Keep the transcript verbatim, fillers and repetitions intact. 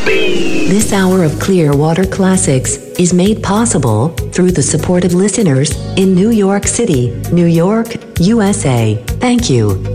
This hour of Clearwater Classics is made possible through the support of listeners in New York City, New York, U S A. Thank you.